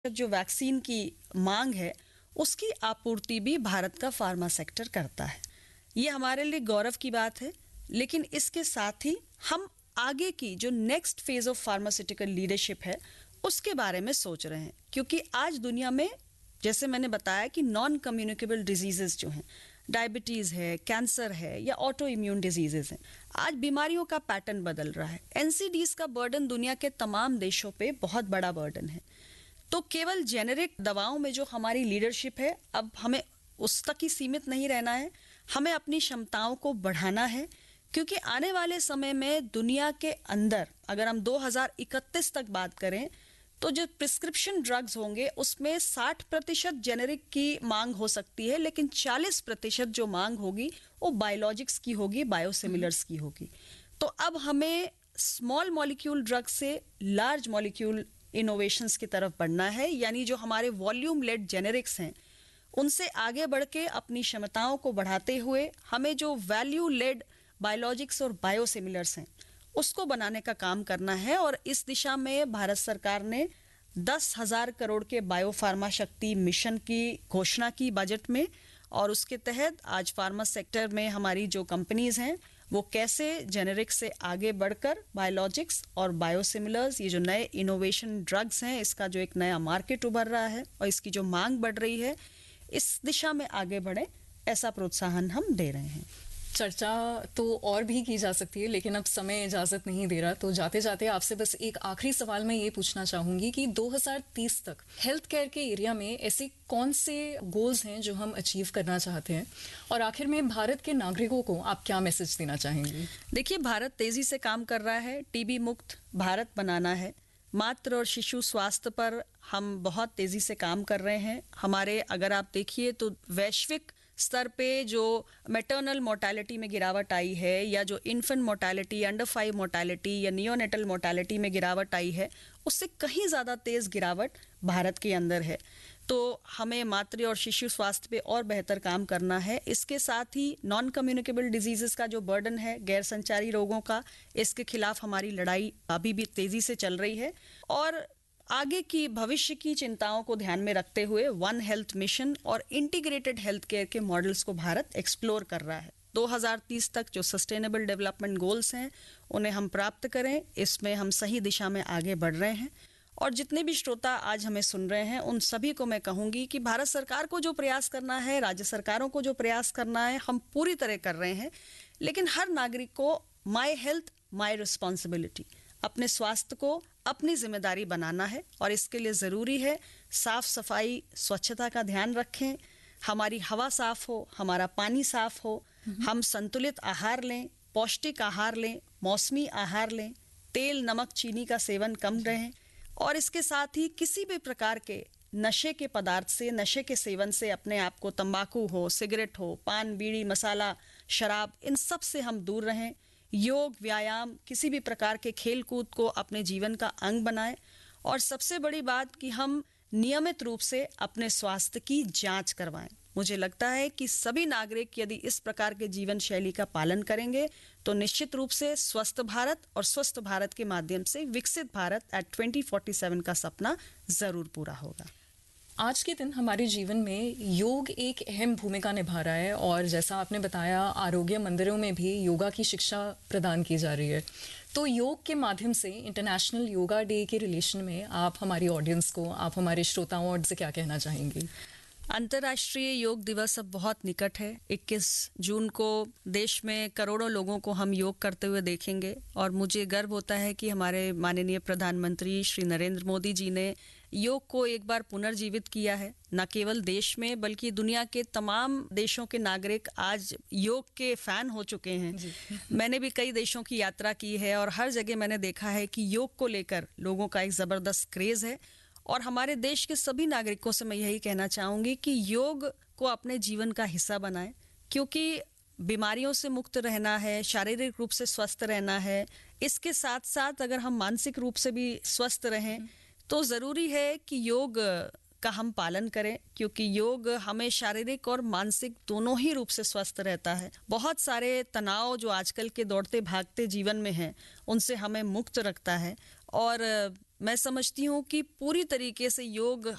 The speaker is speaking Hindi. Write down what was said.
जो वैक्सीन की मांग है उसकी आपूर्ति भी भारत का फार्मा सेक्टर करता है। ये हमारे लिए गौरव की बात है, लेकिन इसके साथ ही हम आगे की जो next phase of pharmaceutical leadership है उसके बारे में सोच रहे हैं, क्योंकि आज दुनिया में जैसे मैंने बताया कि नॉन कम्युनिकेबल डिजीजेस जो हैं, डायबिटीज है, कैंसर है या ऑटो इम्यून डिजीजेस हैं, आज बीमारियों का पैटर्न बदल रहा है। एनसीडीज का बर्डन दुनिया के तमाम देशों पे बहुत बड़ा बर्डन है। तो केवल जेनेरिक दवाओं में जो हमारी लीडरशिप है, अब हमें उस तक ही सीमित नहीं रहना है, हमें अपनी क्षमताओं को बढ़ाना है, क्योंकि आने वाले समय में दुनिया के अंदर अगर हम 2031 तक बात करें तो जो प्रिस्क्रिप्शन ड्रग्स होंगे उसमें 60% जेनेरिक की मांग हो सकती है, लेकिन 40% जो मांग होगी वो बायोलॉजिक्स की होगी, बायोसिमिलर्स की होगी। तो अब हमें स्मॉल मॉलिक्यूल ड्रग से लार्ज मॉलिक्यूल इनोवेशंस की तरफ बढ़ना है, यानी जो हमारे वॉल्यूम लेड जेनेरिक्स हैं उनसे आगे बढ़ के अपनी क्षमताओं को बढ़ाते हुए हमें जो वैल्यू लेड बायोलॉजिक्स और बायोसिमिलर्स हैं उसको बनाने का काम करना है। और इस दिशा में भारत सरकार ने 10,000 करोड़ के बायोफार्मा शक्ति मिशन की घोषणा की बजट में, और उसके तहत आज फार्मा सेक्टर में हमारी जो कंपनीज हैं वो कैसे जेनेरिक से आगे बढ़कर बायोलॉजिक्स और बायोसिमिलर्स, ये जो नए इनोवेशन ड्रग्स हैं, इसका जो एक नया मार्केट उभर रहा है और इसकी जो मांग बढ़ रही है, इस दिशा में आगे बढ़े, ऐसा प्रोत्साहन हम दे रहे हैं। चर्चा तो और भी की जा सकती है, लेकिन अब समय इजाजत नहीं दे रहा, तो जाते जाते आपसे बस एक आखिरी सवाल मैं ये पूछना चाहूंगी कि 2030 तक हेल्थ केयर के एरिया में ऐसे कौन से गोल्स हैं जो हम अचीव करना चाहते हैं, और आखिर में भारत के नागरिकों को आप क्या मैसेज देना चाहेंगे? देखिए, भारत तेजी से काम कर रहा है, टीबी मुक्त भारत बनाना है। मातृ और शिशु स्वास्थ्य पर हम बहुत तेजी से काम कर रहे हैं। हमारे अगर आप देखिए तो वैश्विक स्तर पे जो मैटरनल मोर्टेलिटी में गिरावट आई है, या जो इन्फेंट मोर्टेलिटी, अंडर 5 मोर्टेलिटी या नियोनेटल मोर्टेलिटी में गिरावट आई है, उससे कहीं ज़्यादा तेज़ गिरावट भारत के अंदर है। तो हमें मातृ और शिशु स्वास्थ्य पे और बेहतर काम करना है। इसके साथ ही नॉन कम्युनिकेबल डिजीजेस का जो बर्डन है, गैर संचारी रोगों का, इसके खिलाफ हमारी लड़ाई अभी भी तेज़ी से चल रही है। और आगे की भविष्य की चिंताओं को ध्यान में रखते हुए वन हेल्थ मिशन और इंटीग्रेटेड हेल्थ केयर के मॉडल्स को भारत एक्सप्लोर कर रहा है। 2030 तक जो सस्टेनेबल डेवलपमेंट गोल्स हैं उन्हें हम प्राप्त करें, इसमें हम सही दिशा में आगे बढ़ रहे हैं। और जितने भी श्रोता आज हमें सुन रहे हैं उन सभी को मैं कहूंगी कि भारत सरकार को जो प्रयास करना है, राज्य सरकारों को जो प्रयास करना है, हम पूरी तरह कर रहे हैं। लेकिन हर नागरिक को माई हेल्थ माई रिस्पॉन्सिबिलिटी, अपने स्वास्थ्य को अपनी जिम्मेदारी बनाना है। और इसके लिए ज़रूरी है साफ सफाई, स्वच्छता का ध्यान रखें, हमारी हवा साफ हो, हमारा पानी साफ हो, हम संतुलित आहार लें, पौष्टिक आहार लें, मौसमी आहार लें, तेल नमक चीनी का सेवन कम रहें, और इसके साथ ही किसी भी प्रकार के नशे के पदार्थ से, नशे के सेवन से अपने आप को, तंबाकू हो, सिगरेट हो, पान बीड़ी मसाला, शराब, इन सब से हम दूर रहें। योग, व्यायाम, किसी भी प्रकार के खेल कूद को अपने जीवन का अंग बनाएं। और सबसे बड़ी बात कि हम नियमित रूप से अपने स्वास्थ्य की जांच करवाएं। मुझे लगता है कि सभी नागरिक यदि इस प्रकार के जीवन शैली का पालन करेंगे तो निश्चित रूप से स्वस्थ भारत और स्वस्थ भारत के माध्यम से विकसित भारत एट 2047 का सपना जरूर पूरा होगा। आज के दिन हमारे जीवन में योग एक अहम भूमिका निभा रहा है, और जैसा आपने बताया आरोग्य मंदिरों में भी योगा की शिक्षा प्रदान की जा रही है। तो योग के माध्यम से इंटरनेशनल योगा डे के रिलेशन में आप हमारी ऑडियंस को, आप हमारे श्रोताओं से क्या कहना चाहेंगी? अंतर्राष्ट्रीय योग दिवस अब बहुत निकट है। 21 जून को देश में करोड़ों लोगों को हम योग करते हुए देखेंगे, और मुझे गर्व होता है कि हमारे माननीय प्रधानमंत्री श्री नरेंद्र मोदी जी ने योग को एक बार पुनर्जीवित किया है। न केवल देश में बल्कि दुनिया के तमाम देशों के नागरिक आज योग के फैन हो चुके हैं। मैंने भी कई देशों की यात्रा की है और हर जगह मैंने देखा है कि योग को लेकर लोगों का एक ज़बरदस्त क्रेज़ है। और हमारे देश के सभी नागरिकों से मैं यही कहना चाहूँगी कि योग को अपने जीवन का हिस्सा बनाएं, क्योंकि बीमारियों से मुक्त रहना है, शारीरिक रूप से स्वस्थ रहना है। इसके साथ साथ अगर हम मानसिक रूप से भी स्वस्थ रहें तो ज़रूरी है कि योग का हम पालन करें, क्योंकि योग हमें शारीरिक और मानसिक दोनों ही रूप से स्वस्थ रहता है। बहुत सारे तनाव जो आजकल के दौड़ते भागते जीवन में हैं उनसे हमें मुक्त रखता है। और मैं समझती हूँ कि पूरी तरीके से योग